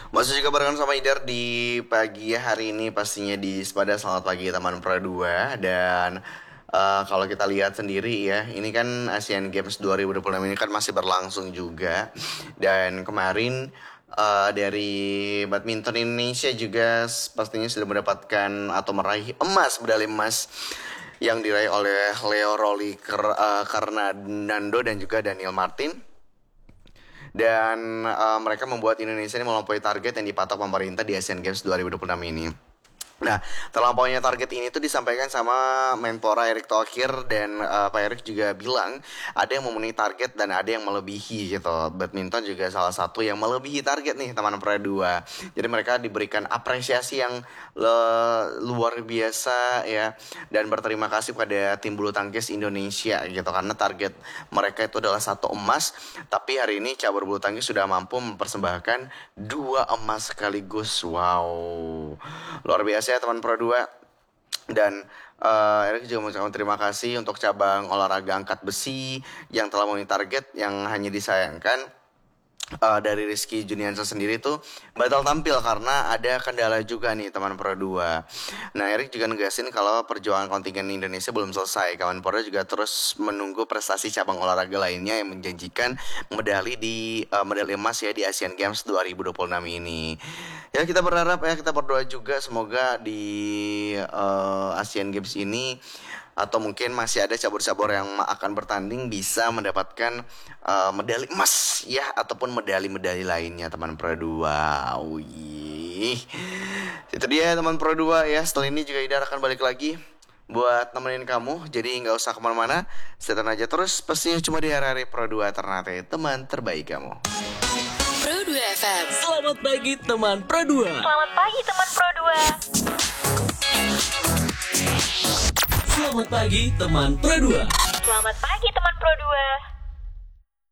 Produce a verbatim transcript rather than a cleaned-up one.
Masih juga barengan sama Idar di pagi hari ini pastinya di Sepada. Selamat pagi teman Pro dua. Dan uh, kalau kita lihat sendiri ya, ini kan Asian Games dua ribu dua puluh enam ini kan masih berlangsung juga. Dan kemarin uh, dari badminton Indonesia juga pastinya sudah mendapatkan atau meraih emas, medali emas yang diraih oleh Leo Rolly uh, Karnando dan juga Daniel Martin. Dan uh, mereka membuat Indonesia ini melampaui target yang dipatok pemerintah di Asian Games dua ribu dua puluh enam ini. Nah, terlampaunya target ini tuh disampaikan sama Menpora Erick Thohir. Dan uh, Pak Erick juga bilang ada yang memenuhi target dan ada yang melebihi gitu. Badminton juga salah satu yang melebihi target nih teman Pro dua. Jadi mereka diberikan apresiasi yang le- luar biasa ya. Dan berterima kasih pada tim bulu tangkis Indonesia gitu. Karena target mereka itu adalah satu emas. Tapi hari ini cabur bulu tangkis sudah mampu mempersembahkan dua emas sekaligus. Wow, luar biasa ya teman Pro dua. Dan uh, Erick juga mengucapkan terima kasih untuk cabang olahraga angkat besi yang telah memenuhi target. Yang hanya disayangkan uh, dari Rizky Juniansyah sendiri tuh batal tampil karena ada kendala juga nih teman Pro dua. Nah, Erick juga negasin kalau perjuangan kontingen Indonesia belum selesai. Kawan Pro juga terus menunggu prestasi cabang olahraga lainnya yang menjanjikan medali di uh, medali emas ya di Asian Games dua ribu dua puluh enam ini. Ya, kita berharap ya, kita berdoa juga semoga di uh, Asian Games ini atau mungkin masih ada cabur-cabur yang akan bertanding bisa mendapatkan uh, medali emas ya, ataupun medali-medali lainnya teman Pro dua. Wih, itu dia teman Pro dua ya. Setelah ini juga Idar akan balik lagi buat nemenin kamu. Jadi gak usah kemana-mana, setan aja terus. Pastinya cuma di hari-hari Pro dua Ternate, teman terbaik kamu. Pro dua F M. Selamat pagi teman Pro dua. Selamat pagi teman Pro dua. Selamat pagi teman Pro dua. Selamat pagi teman Pro dua.